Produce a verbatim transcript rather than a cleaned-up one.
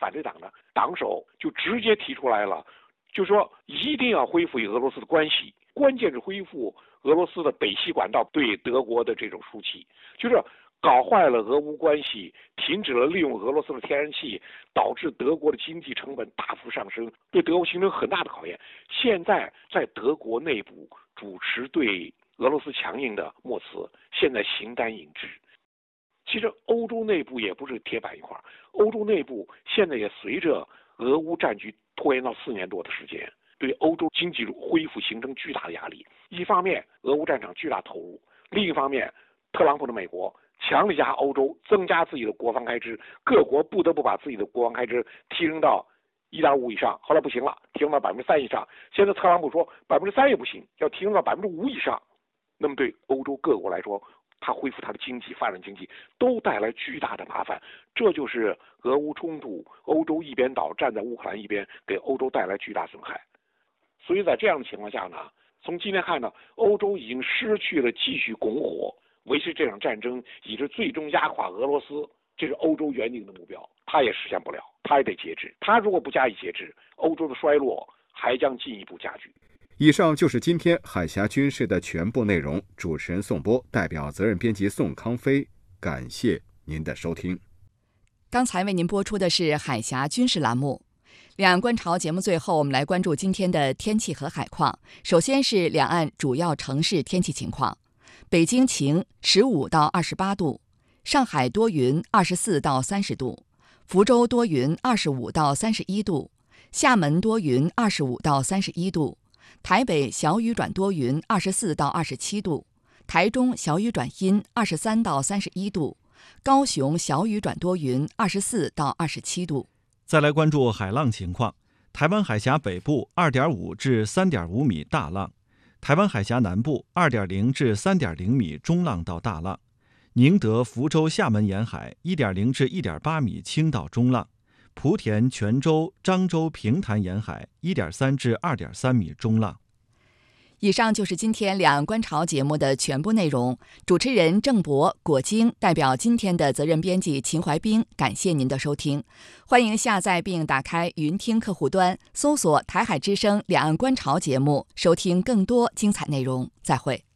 反对党的党首就直接提出来了，就说一定要恢复与俄罗斯的关系，关键是恢复俄罗斯的北溪管道对德国的这种输气，就是搞坏了俄乌关系，停止了利用俄罗斯的天然气，导致德国的经济成本大幅上升，对德国形成很大的考验。现在在德国内部主持对俄罗斯强硬的莫茨，现在形单影只。其实欧洲内部也不是铁板一块，欧洲内部现在也随着俄乌战局拖延到四年多的时间，对欧洲经济恢复形成巨大的压力。一方面，俄乌战场巨大投入；另一方面，特朗普的美国强力压欧洲，增加自己的国防开支，各国不得不把自己的国防开支提升到一点五以上，后来不行了，提升到百分之三以上。现在特朗普说百分之三也不行，要提升到百分之五以上。那么对欧洲各国来说，它恢复它的经济、发展经济都带来巨大的麻烦。这就是俄乌冲突，欧洲一边倒，站在乌克兰一边，给欧洲带来巨大损害。所以在这样的情况下呢，从今天看呢，欧洲已经失去了继续拱火、维持这场战争，以致最终压垮俄罗斯，这是欧洲原定的目标，它也实现不了，它也得节制。它如果不加以节制，欧洲的衰落还将进一步加剧。 以上就是今天海峡军事的全部内容。主持人宋波，代表责任编辑宋康飞，感谢您的收听。 刚才为您播出的是海峡军事栏目。两岸观潮节目最后，我们来关注今天的天气和海况。首先是两岸主要城市天气情况：北京晴，十五到二十八度；上海多云，二十四到三十度；福州多云，二十五到三十一度；厦门多云，二十五到三十一度；台北小雨转多云，二十四到二十七度；台中小雨转阴，二十三到三十一度；高雄小雨转多云，二十四到二十七度。 再来关注海浪情况，台湾海峡北部 二点五至三点五米大浪，台湾海峡南部 二点零至三点零米中浪到大浪，宁德、福州、厦门沿海 一点零至一点八米轻到中浪，莆田、泉州、漳州、平潭沿海 一点三至二点三米中浪。 以上就是今天两岸观潮节目的全部内容。主持人郑博、果晶代表今天的责任编辑秦怀兵，感谢您的收听。欢迎下载并打开云听客户端，搜索台海之声两岸观潮节目，收听更多精彩内容。再会。